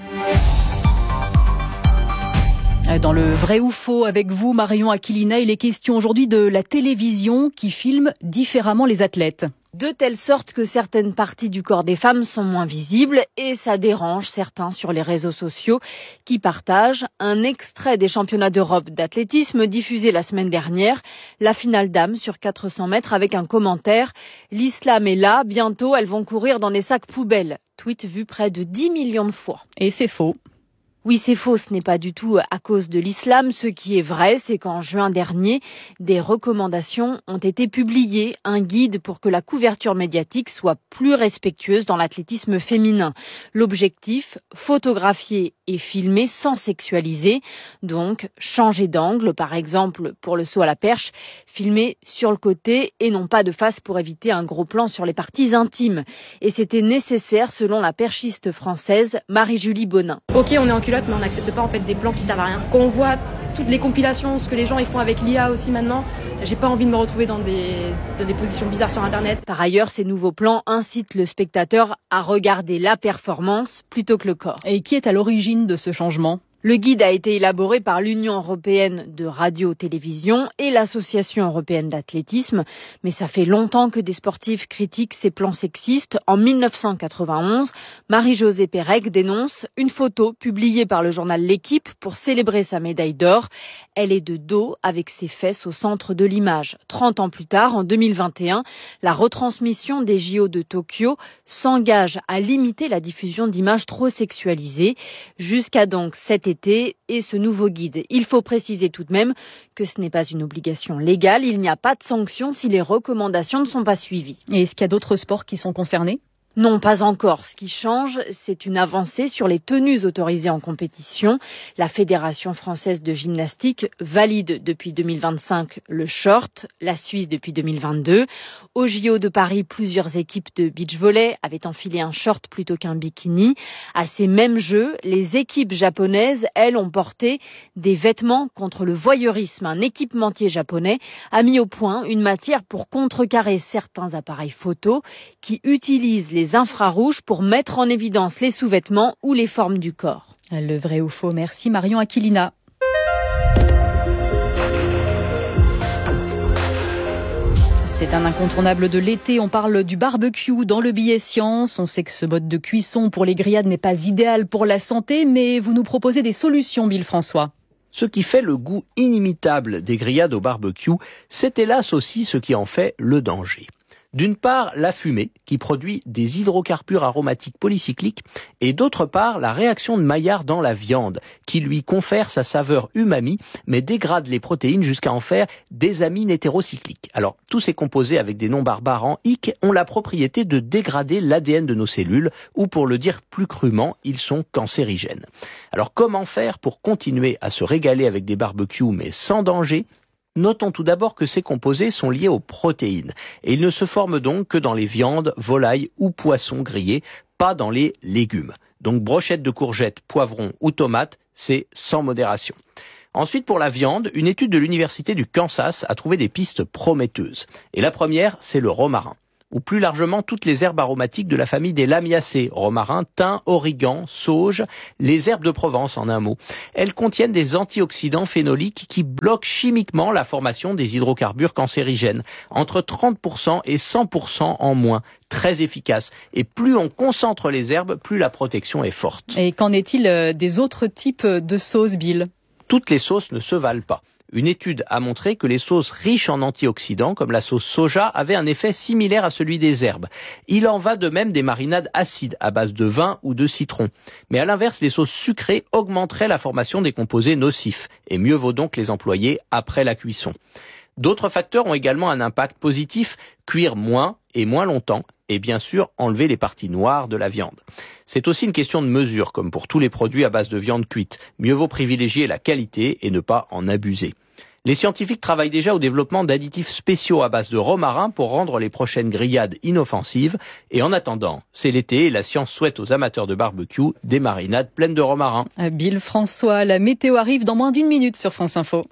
[SPEAKER 5] Dans le vrai ou faux, avec vous, Marion Aquilina, il est question aujourd'hui de la télévision qui filme différemment les athlètes.
[SPEAKER 3] De telle sorte que certaines parties du corps des femmes sont moins visibles et ça dérange certains sur les réseaux sociaux qui partagent un extrait des championnats d'Europe d'athlétisme diffusé la semaine dernière, la finale dames sur quatre cents mètres avec un commentaire « L'islam est là, bientôt elles vont courir dans des sacs poubelles ». Tweet vu près de dix millions de fois.
[SPEAKER 5] Et c'est faux.
[SPEAKER 3] Oui, c'est faux, ce n'est pas du tout à cause de l'islam. Ce qui est vrai, c'est qu'en juin dernier, des recommandations ont été publiées, un guide pour que la couverture médiatique soit plus respectueuse dans l'athlétisme féminin. L'objectif, photographier et filmer sans sexualiser, donc changer d'angle, par exemple pour le saut à la perche, filmer sur le côté et non pas de face pour éviter un gros plan sur les parties intimes. Et c'était nécessaire selon la perchiste française Marie-Julie Bonin.
[SPEAKER 4] Ok, on est en culotte, mais on n'accepte pas en fait des plans qui servent à rien. Quand on voit toutes les compilations, ce que les gens ils font avec l'I A aussi maintenant, j'ai pas envie de me retrouver dans des, dans des positions bizarres sur Internet.
[SPEAKER 3] Par ailleurs, ces nouveaux plans incitent le spectateur à regarder la performance plutôt que le corps.
[SPEAKER 5] Et qui est à l'origine de ce changement ?
[SPEAKER 3] Le guide a été élaboré par l'Union européenne de radio-télévision et l'Association européenne d'athlétisme. Mais ça fait longtemps que des sportifs critiquent ces plans sexistes. En mille neuf cent quatre-vingt-onze, Marie-Josée Pérec dénonce une photo publiée par le journal L'Équipe pour célébrer sa médaille d'or. Elle est de dos avec ses fesses au centre de l'image. Trente ans plus tard, en deux mille vingt et un, la retransmission des J O de Tokyo s'engage à limiter la diffusion d'images trop sexualisées. Jusqu'à donc cet été et ce nouveau guide. Il faut préciser tout de même que ce n'est pas une obligation légale. Il n'y a pas de sanction si les recommandations ne sont pas suivies.
[SPEAKER 5] Et est-ce qu'il y a d'autres sports qui sont concernés ?
[SPEAKER 3] Non, pas encore. Ce qui change, c'est une avancée sur les tenues autorisées en compétition. La Fédération française de gymnastique valide depuis deux mille vingt-cinq le short, la Suisse depuis deux mille vingt-deux. Au J O de Paris, plusieurs équipes de beach volley avaient enfilé un short plutôt qu'un bikini. À ces mêmes Jeux, les équipes japonaises, elles, ont porté des vêtements contre le voyeurisme. Un équipementier japonais a mis au point une matière pour contrecarrer certains appareils photo qui utilisent les les infrarouges pour mettre en évidence les sous-vêtements ou les formes du corps.
[SPEAKER 5] Le vrai ou faux, merci Marion Aquilina. C'est un incontournable de l'été. On parle du barbecue dans le billet science. On sait que ce mode de cuisson pour les grillades n'est pas idéal pour la santé, mais vous nous proposez des solutions, Bill François.
[SPEAKER 6] Ce qui fait le goût inimitable des grillades au barbecue, c'est hélas aussi ce qui en fait le danger. D'une part, la fumée, qui produit des hydrocarbures aromatiques polycycliques, et d'autre part, la réaction de Maillard dans la viande, qui lui confère sa saveur umami, mais dégrade les protéines jusqu'à en faire des amines hétérocycliques. Alors, tous ces composés avec des noms barbares en ic ont la propriété de dégrader l'A D N de nos cellules, ou pour le dire plus crûment, ils sont cancérigènes. Alors, comment faire pour continuer à se régaler avec des barbecues, mais sans danger ? Notons tout d'abord que ces composés sont liés aux protéines et ils ne se forment donc que dans les viandes, volailles ou poissons grillés, pas dans les légumes. Donc brochettes de courgettes, poivrons ou tomates, c'est sans modération. Ensuite, pour la viande, une étude de l'université du Kansas a trouvé des pistes prometteuses. Et la première, c'est le romarin, ou plus largement toutes les herbes aromatiques de la famille des Lamiacées, romarin, thym, origan, sauge, les herbes de Provence en un mot. Elles contiennent des antioxydants phénoliques qui bloquent chimiquement la formation des hydrocarbures cancérigènes, entre trente pour cent et cent pour cent en moins, très efficace. Et plus on concentre les herbes, plus la protection est forte.
[SPEAKER 5] Et qu'en est-il des autres types de sauces, Bill ?
[SPEAKER 6] Toutes les sauces ne se valent pas. Une étude a montré que les sauces riches en antioxydants, comme la sauce soja, avaient un effet similaire à celui des herbes. Il en va de même des marinades acides à base de vin ou de citron. Mais à l'inverse, les sauces sucrées augmenteraient la formation des composés nocifs. Et mieux vaut donc les employer après la cuisson. D'autres facteurs ont également un impact positif, cuire moins et moins longtemps, et bien sûr enlever les parties noires de la viande. C'est aussi une question de mesure, comme pour tous les produits à base de viande cuite. Mieux vaut privilégier la qualité et ne pas en abuser. Les scientifiques travaillent déjà au développement d'additifs spéciaux à base de romarin pour rendre les prochaines grillades inoffensives. Et en attendant, c'est l'été et la science souhaite aux amateurs de barbecue des marinades pleines de romarin.
[SPEAKER 5] Bill François, la météo arrive dans moins d'une minute sur France Info.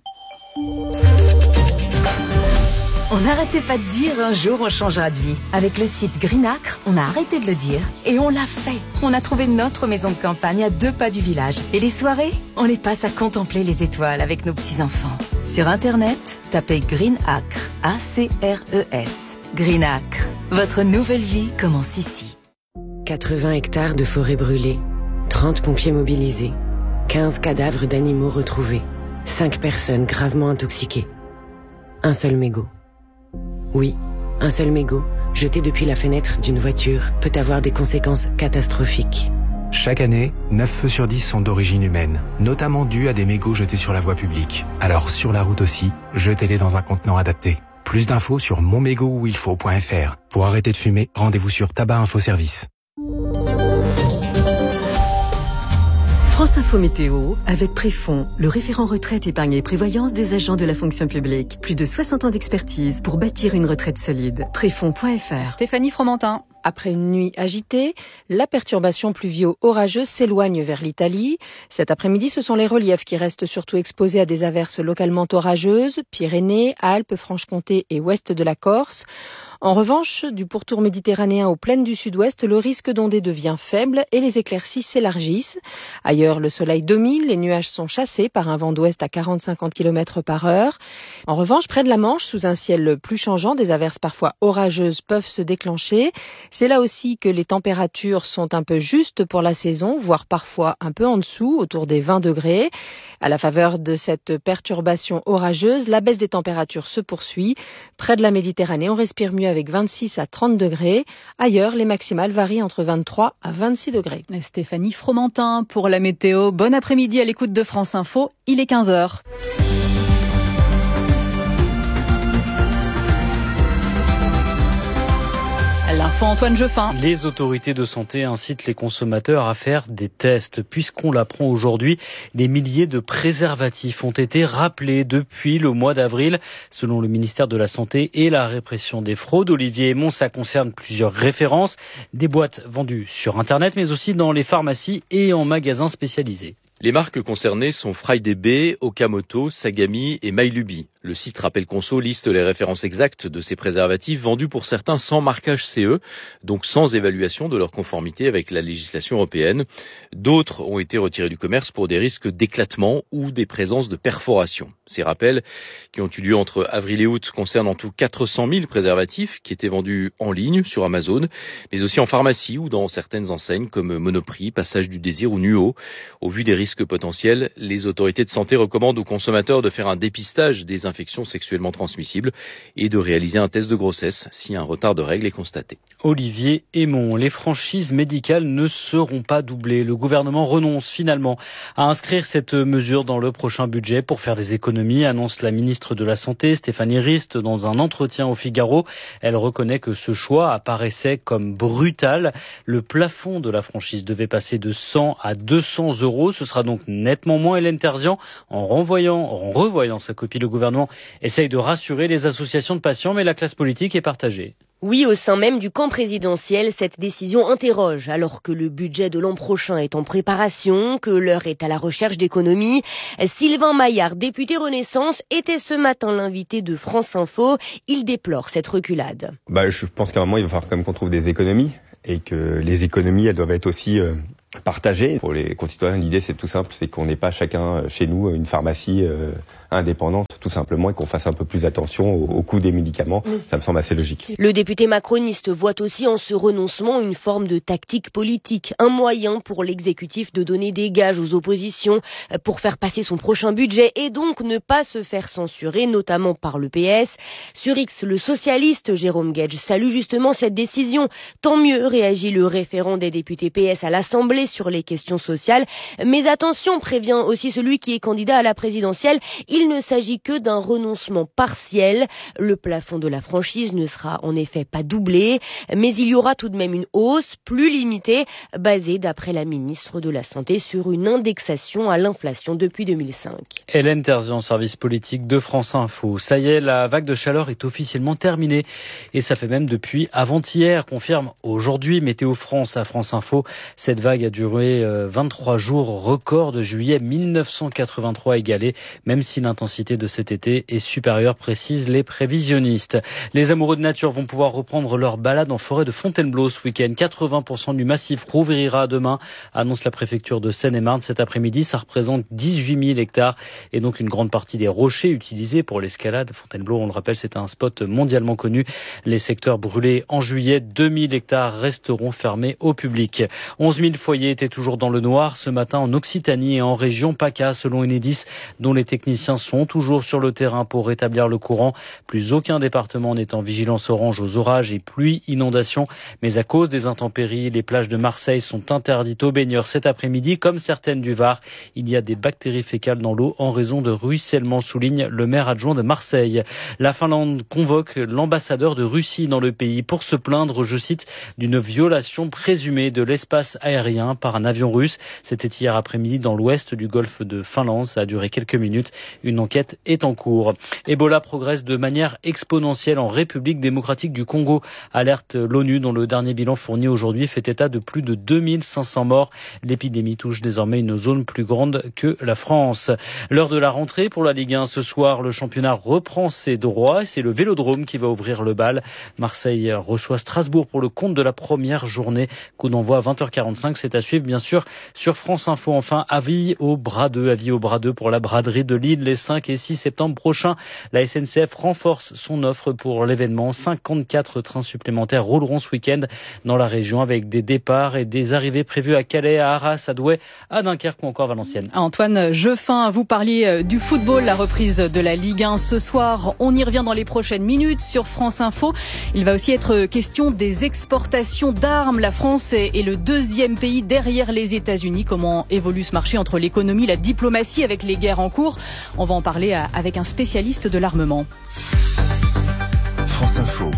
[SPEAKER 7] On n'arrêtait pas de dire un jour on changera de vie. Avec le site Greenacre, on a arrêté de le dire et on l'a fait. On a trouvé notre maison de campagne à deux pas du village. Et les soirées, on les passe à contempler les étoiles avec nos petits-enfants. Sur Internet, tapez Greenacre, A C R E S. Greenacre, votre nouvelle vie commence ici.
[SPEAKER 9] quatre-vingts hectares de forêt brûlée, trente pompiers mobilisés, quinze cadavres d'animaux retrouvés, cinq personnes gravement intoxiquées. Un seul mégot. Oui, un seul mégot, jeté depuis la fenêtre d'une voiture, peut avoir des conséquences catastrophiques.
[SPEAKER 11] Chaque année, neuf feux sur dix sont d'origine humaine, notamment dus à des mégots jetés sur la voie publique. Alors sur la route aussi, jetez-les dans un contenant adapté. Plus d'infos sur mon mégot où il faut point f r. Pour arrêter de fumer, rendez-vous sur Tabac Info Service.
[SPEAKER 12] France Info Météo, avec Préfond, le référent retraite, épargne et prévoyance des agents de la fonction publique. Plus de soixante ans d'expertise pour bâtir une retraite solide. Préfond point f r.
[SPEAKER 5] Stéphanie Fromentin.
[SPEAKER 14] Après une nuit agitée, la perturbation pluvio-orageuse s'éloigne vers l'Italie. Cet après-midi, ce sont les reliefs qui restent surtout exposés à des averses localement orageuses, Pyrénées, Alpes, Franche-Comté et ouest de la Corse. En revanche, du pourtour méditerranéen aux plaines du sud-ouest, le risque d'ondée devient faible et les éclaircies s'élargissent. Ailleurs, le soleil domine, les nuages sont chassés par un vent d'ouest à quarante à cinquante kilomètres par heure. En revanche, près de la Manche, sous un ciel plus changeant, des averses parfois orageuses peuvent se déclencher. C'est là aussi que les températures sont un peu justes pour la saison, voire parfois un peu en dessous, autour des vingt degrés. À la faveur de cette perturbation orageuse, la baisse des températures se poursuit. Près de la Méditerranée, on respire mieux avec vingt-six à trente degrés. Ailleurs, les maximales varient entre vingt-trois à vingt-six degrés.
[SPEAKER 5] Et Stéphanie Fromentin pour la météo. Bon après-midi à l'écoute de France Info. Il est quinze heures. L'info Antoine Jeffin.
[SPEAKER 8] Les autorités de santé incitent les consommateurs à faire des tests. Puisqu'on l'apprend aujourd'hui, des milliers de préservatifs ont été rappelés depuis le mois d'avril. Selon le ministère de la Santé et la répression des fraudes, Olivier Aymon, ça concerne plusieurs références. Des boîtes vendues sur Internet, mais aussi dans les pharmacies et en magasins spécialisés.
[SPEAKER 27] Les marques concernées sont FriDB, Okamoto, Sagami et Mylubi.
[SPEAKER 10] Le site Rappel Conso liste les références exactes de ces préservatifs vendus pour certains sans marquage C E, donc sans évaluation de leur conformité avec la législation européenne. D'autres ont été retirés du commerce pour des risques d'éclatement ou des présences de perforation. Ces rappels, qui ont eu lieu entre avril et août, concernent en tout quatre cent mille préservatifs qui étaient vendus en ligne sur Amazon, mais aussi en pharmacie ou dans certaines enseignes comme Monoprix, Passage du Désir ou Nuo. Au vu des risques potentiels, les autorités de santé recommandent aux consommateurs de faire un dépistage des infections sexuellement transmissibles et de réaliser un test de grossesse si un retard de règles est constaté.
[SPEAKER 8] Olivier Aymon, les franchises médicales ne seront pas doublées. Le gouvernement renonce finalement à inscrire cette mesure dans le prochain budget pour faire des économies, annonce la ministre de la Santé, Stéphanie Rist, dans un entretien au Figaro. Elle reconnaît que ce choix apparaissait comme brutal. Le plafond de la franchise devait passer de cent à deux cents euros. Ce sera donc nettement moins. Hélène Terzian, en renvoyant, en revoyant sa copie, le gouvernement essaye de rassurer les associations de patients, mais la classe politique est partagée.
[SPEAKER 13] Oui, au sein même du camp présidentiel, cette décision interroge, alors que le budget de l'an prochain est en préparation, que l'heure est à la recherche d'économies. Sylvain Maillard, député Renaissance, était ce matin l'invité de France Info. Il déplore cette reculade.
[SPEAKER 15] Bah, je pense qu'à un moment, il va falloir quand même qu'on trouve des économies, et que les économies, elles doivent être aussi euh, partagées. Pour les concitoyens, l'idée, c'est tout simple, c'est qu'on n'ait pas chacun chez nous une pharmacie euh, indépendante, tout simplement, et qu'on fasse un peu plus attention au, au coût des médicaments. Mais ça me semble assez logique.
[SPEAKER 13] Le député macroniste voit aussi en ce renoncement une forme de tactique politique, un moyen pour l'exécutif de donner des gages aux oppositions pour faire passer son prochain budget et donc ne pas se faire censurer, notamment par le P S. Sur X, le socialiste Jérôme Guedj salue justement cette décision. Tant mieux, réagit le référent des députés P S à l'Assemblée sur les questions sociales. Mais attention, prévient aussi celui qui est candidat à la présidentielle, il ne s'agit que d'un renoncement partiel. Le plafond de la franchise ne sera en effet pas doublé, mais il y aura tout de même une hausse plus limitée, basée d'après la ministre de la Santé sur une indexation à l'inflation depuis deux mille cinq.
[SPEAKER 8] Hélène Terzian, service politique de France Info. Ça y est, la vague de chaleur est officiellement terminée et ça fait même depuis avant-hier, confirme aujourd'hui Météo France à France Info. Cette vague a duré vingt-trois jours, record de juillet mille neuf cent quatre-vingt-trois égalé, même si l'intensité de cet été est supérieure, précisent les prévisionnistes. Les amoureux de nature vont pouvoir reprendre leur balade en forêt de Fontainebleau ce week-end. quatre-vingts pour cent du massif rouvrira demain, annonce la préfecture de Seine-et-Marne. Cet après-midi, ça représente dix-huit mille hectares et donc une grande partie des rochers utilisés pour l'escalade. Fontainebleau, on le rappelle, c'est un spot mondialement connu. Les secteurs brûlés en juillet, deux mille hectares resteront fermés au public. onze mille foyers étaient toujours dans le noir ce matin en Occitanie et en région PACA, selon Enedis, dont les techniciens sont toujours sur le terrain pour rétablir le courant. Plus aucun département n'est en vigilance orange aux orages et pluies, inondations. Mais à cause des intempéries, les plages de Marseille sont interdites aux baigneurs cet après-midi, comme certaines du Var. Il y a des bactéries fécales dans l'eau en raison de ruissellement, souligne le maire adjoint de Marseille. La Finlande convoque l'ambassadeur de Russie dans le pays pour se plaindre, je cite, d'une violation présumée de l'espace aérien par un avion russe. C'était hier après-midi dans l'ouest du golfe de Finlande. Ça a duré quelques minutes. Une enquête est en cours. Ebola progresse de manière exponentielle en République démocratique du Congo. Alerte l'ONU, dont le dernier bilan fourni aujourd'hui fait état de plus de deux mille cinq cents morts. L'épidémie touche désormais une zone plus grande que la France. L'heure de la rentrée pour la Ligue un. Ce soir, le championnat reprend ses droits. C'est le Vélodrome qui va ouvrir le bal. Marseille reçoit Strasbourg pour le compte de la première journée. Coup d'envoi à vingt heures quarante-cinq. C'est à suivre, bien sûr, sur France Info. Enfin, avis au bras deux. Avis au bras deux pour la braderie de Lille les cinq et six septembre prochains. La S N C F renforce son offre pour l'événement. cinquante-quatre trains supplémentaires rouleront ce week-end dans la région avec des départs et des arrivées prévues à Calais, à Arras, à Douai, à Dunkerque ou encore Valenciennes.
[SPEAKER 5] Antoine Jeffin, vous parliez du football, la reprise de la Ligue un ce soir. On y revient dans les prochaines minutes sur France Info. Il va aussi être question des exportations d'armes. La France est le deuxième pays derrière les États-Unis. Comment évolue ce marché entre l'économie, la diplomatie avec les guerres en cours? On va en parler avec un spécialiste de l'armement.
[SPEAKER 17] France Info,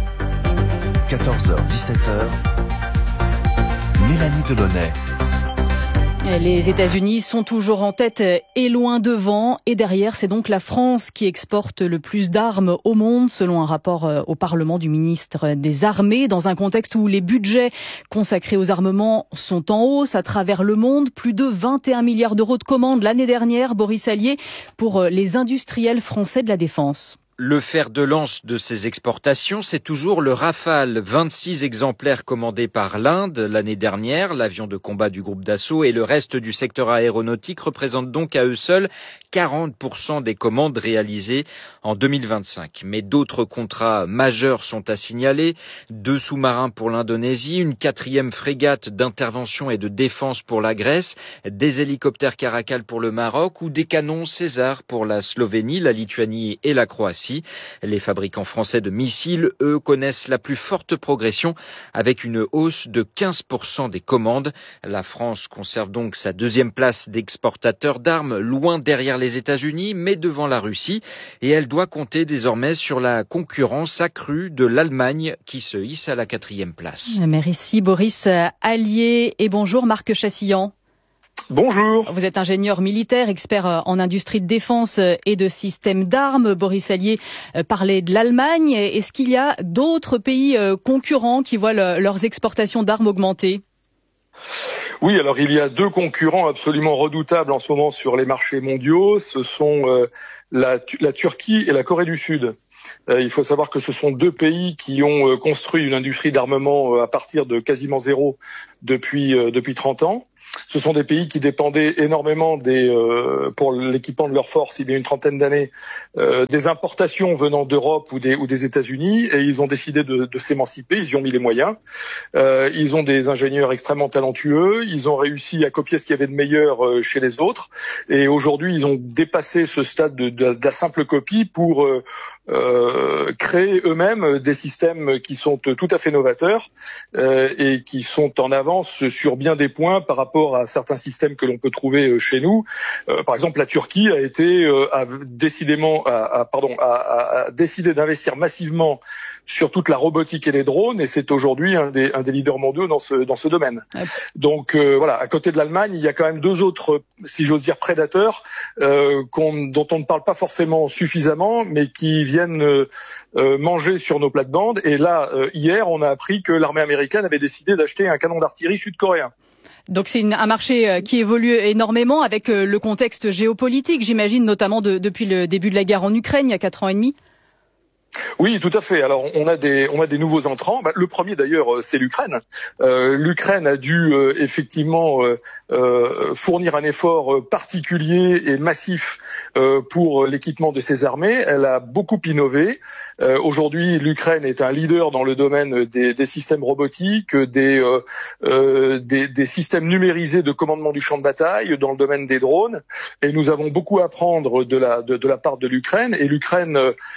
[SPEAKER 17] quatorze heures dix-sept heures, Mélanie Delaunay.
[SPEAKER 5] Les États-Unis sont toujours en tête et loin devant. Et derrière, c'est donc la France qui exporte le plus d'armes au monde, selon un rapport au Parlement du ministre des Armées, dans un contexte où les budgets consacrés aux armements sont en hausse à travers le monde. Plus de vingt et un milliards d'euros de commandes l'année dernière, Boris Allier, pour les industriels français de la défense.
[SPEAKER 17] Le fer de lance de ces exportations, c'est toujours le Rafale. vingt-six exemplaires commandés par l'Inde l'année dernière. L'avion de combat du groupe Dassault et le reste du secteur aéronautique représentent donc à eux seuls quarante pour cent des commandes réalisées en deux mille vingt-cinq. Mais d'autres contrats majeurs sont à signaler. Deux sous-marins pour l'Indonésie, une quatrième frégate d'intervention et de défense pour la Grèce, des hélicoptères Caracal pour le Maroc ou des canons César pour la Slovénie, la Lituanie et la Croatie. Les fabricants français de missiles, eux, connaissent la plus forte progression avec une hausse de quinze pour cent des commandes. La France conserve donc sa deuxième place d'exportateur d'armes, loin derrière les États-Unis, mais devant la Russie. Et elle doit compter désormais sur la concurrence accrue de l'Allemagne qui se hisse à la quatrième place.
[SPEAKER 5] Merci Boris Allier et bonjour Marc Chassillan.
[SPEAKER 18] Bonjour.
[SPEAKER 5] Vous êtes ingénieur militaire, expert en industrie de défense et de systèmes d'armes. Boris Allier parlait de l'Allemagne. Est-ce qu'il y a d'autres pays concurrents qui voient leurs exportations d'armes augmenter ?
[SPEAKER 18] Oui, alors il y a deux concurrents absolument redoutables en ce moment sur les marchés mondiaux. Ce sont euh, la, la Turquie et la Corée du Sud. Euh, il faut savoir que ce sont deux pays qui ont euh, construit une industrie d'armement euh, à partir de quasiment zéro depuis euh, depuis trente ans. Ce sont des pays qui dépendaient énormément des, euh, pour l'équipement de leurs forces, il y a une trentaine d'années, euh, des importations venant d'Europe ou des, ou des États-Unis, et ils ont décidé de, de s'émanciper. Ils y ont mis les moyens. Euh, ils ont des ingénieurs extrêmement talentueux. Ils ont réussi à copier ce qu'il y avait de meilleur euh, chez les autres. Et aujourd'hui, ils ont dépassé ce stade de, de, de la simple copie pour euh, euh, créer eux-mêmes des systèmes qui sont tout à fait novateurs euh, et qui sont en avance sur bien des points par rapport à certains systèmes que l'on peut trouver chez nous. Euh, par exemple, la Turquie a été euh, a décidément a, a, pardon a, a décidé d'investir massivement sur toute la robotique et les drones, et c'est aujourd'hui un des, un des leaders mondiaux dans ce dans ce domaine. Ouais. Donc euh, voilà, à côté de l'Allemagne, il y a quand même deux autres, si j'ose dire, prédateurs euh, qu'on, dont on ne parle pas forcément suffisamment, mais qui viennent euh, manger sur nos plates-bandes. Et là, euh, hier, on a appris que l'armée américaine avait décidé d'acheter un canon d'artillerie sud-coréen.
[SPEAKER 5] Donc c'est une, un marché qui évolue énormément avec le contexte géopolitique, j'imagine, notamment de, depuis le début de la guerre en Ukraine, il y a quatre ans et demi.
[SPEAKER 18] Oui, tout à fait. Alors on a des on a des nouveaux entrants. Bah, le premier d'ailleurs, c'est l'Ukraine. Euh, L'Ukraine a dû euh, effectivement euh, euh, fournir un effort particulier et massif euh, pour l'équipement de ses armées. Elle a beaucoup innové. Euh, Aujourd'hui, l'Ukraine est un leader dans le domaine des, des systèmes robotiques, des, euh, euh, des des systèmes numérisés de commandement du champ de bataille, dans le domaine des drones. Et nous avons beaucoup à apprendre de la de, de la part de l'Ukraine. Et l'Ukraine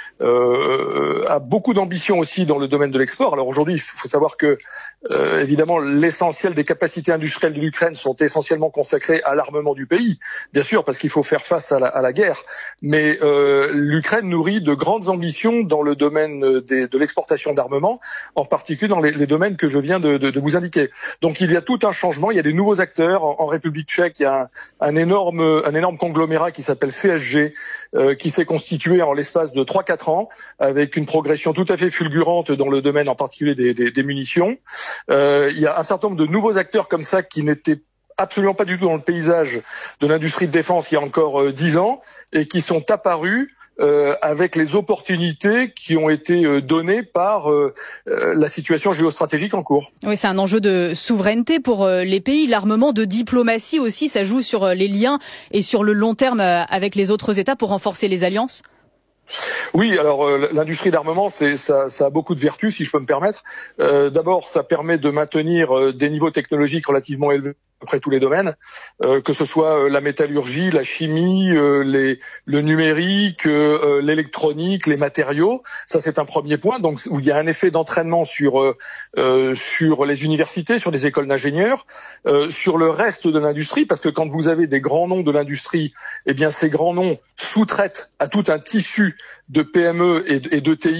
[SPEAKER 18] euh, a beaucoup d'ambition aussi dans le domaine de l'export. Alors aujourd'hui, il faut savoir que euh, évidemment l'essentiel des capacités industrielles de l'Ukraine sont essentiellement consacrées à l'armement du pays, bien sûr, parce qu'il faut faire face à la, à la guerre. Mais euh, l'Ukraine nourrit de grandes ambitions dans le domaine des, de l'exportation d'armement, en particulier dans les, les domaines que je viens de, de, de vous indiquer. Donc il y a tout un changement. Il y a des nouveaux acteurs en, en République tchèque. Il y a un, un énorme un énorme conglomérat qui s'appelle C S G, euh, qui s'est constitué en l'espace de trois quatre ans, avec une progression tout à fait fulgurante dans le domaine en particulier des, des, des munitions. Euh, il y a un certain nombre de nouveaux acteurs comme ça qui n'étaient absolument pas du tout dans le paysage de l'industrie de défense il y a encore dix euh, ans et qui sont apparus euh, avec les opportunités qui ont été euh, données par euh, euh, la situation géostratégique en cours.
[SPEAKER 5] Oui, c'est un enjeu de souveraineté pour euh, les pays. L'armement, de diplomatie aussi, ça joue sur euh, les liens et sur le long terme euh, avec les autres États pour renforcer les alliances.
[SPEAKER 18] Oui, alors euh, l'industrie d'armement, c'est, ça, ça a beaucoup de vertus, si je peux me permettre. Euh, d'abord, ça permet de maintenir euh, des niveaux technologiques relativement élevés après tous les domaines, euh, que ce soit euh, la métallurgie, la chimie, euh, les, le numérique, euh, l'électronique, les matériaux. Ça, c'est un premier point. Donc, où il y a un effet d'entraînement sur euh, euh, sur les universités, sur les écoles d'ingénieurs, euh, sur le reste de l'industrie, parce que quand vous avez des grands noms de l'industrie, eh bien, ces grands noms sous-traitent à tout un tissu de P M E et, et de T I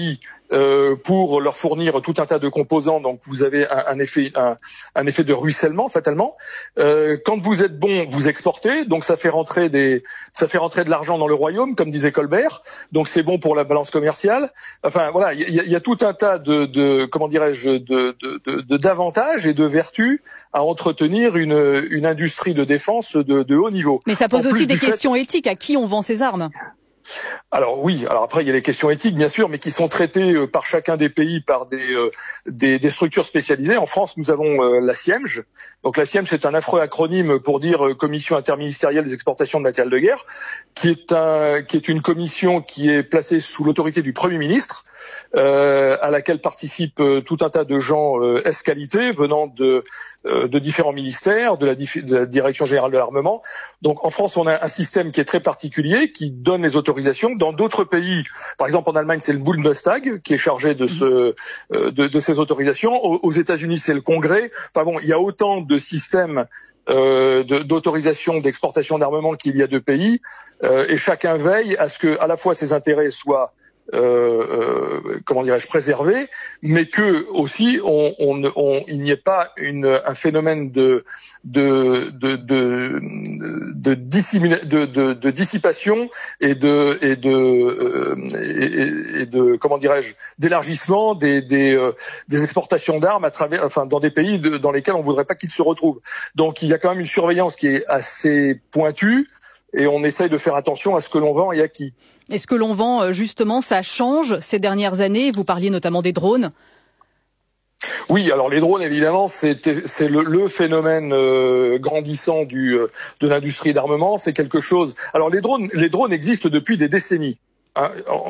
[SPEAKER 18] euh, pour leur fournir tout un tas de composants. Donc vous avez un, un effet un, un effet de ruissellement fatalement. Euh, quand vous êtes bon, vous exportez, donc ça fait rentrer des ça fait rentrer de l'argent dans le royaume, comme disait Colbert. Donc c'est bon pour la balance commerciale. Enfin voilà, il y a, y a tout un tas de, de comment dirais-je de, de, de, de d'avantages et de vertus à entretenir une une industrie de défense de, de haut niveau.
[SPEAKER 5] Mais ça pose
[SPEAKER 18] En
[SPEAKER 5] aussi
[SPEAKER 18] plus
[SPEAKER 5] des
[SPEAKER 18] du
[SPEAKER 5] questions
[SPEAKER 18] fait...
[SPEAKER 5] éthiques. À qui on vend ces armes ?
[SPEAKER 18] Alors oui, alors après il y a les questions éthiques bien sûr, mais qui sont traitées euh, par chacun des pays par des, euh, des des structures spécialisées. En France, nous avons euh, la C I E M G. Donc la C I E M G, c'est un affreux acronyme pour dire euh, Commission interministérielle des exportations de matériel de guerre, qui est un qui est une commission qui est placée sous l'autorité du Premier ministre, euh, à laquelle participent euh, tout un tas de gens euh, ès-qualité venant de euh, de différents ministères, de la, de la Direction générale de l'armement. Donc en France, on a un système qui est très particulier, qui donne les autorisations. Dans d'autres pays, par exemple en Allemagne, c'est le Bundestag qui est chargé de, ce, euh, de, de ces autorisations. Aux, aux États-Unis, c'est le Congrès. Enfin bon, il y a autant de systèmes euh, de, d'autorisation d'exportation d'armement qu'il y a de pays, euh, et chacun veille à ce que, à la fois, ses intérêts soient Euh, euh, comment dirais-je préservé, mais que aussi on, on, on, il n'y ait pas une, un phénomène de de de de de, dissimula- de, de, de dissipation et de et de euh, et, et de comment dirais-je d'élargissement des des, euh, des exportations d'armes à travers enfin dans des pays de, dans lesquels on voudrait pas qu'ils se retrouvent. Donc il y a quand même une surveillance qui est assez pointue et on essaye de faire attention à ce que l'on vend et à qui.
[SPEAKER 5] Et ce que l'on vend, justement, ça change ces dernières années. Vous parliez notamment des drones.
[SPEAKER 18] Oui, alors les drones, évidemment, c'est, c'est le, le phénomène euh, grandissant du, euh, de l'industrie d'armement. C'est quelque chose. Alors les drones, les drones existent depuis des décennies. Hein.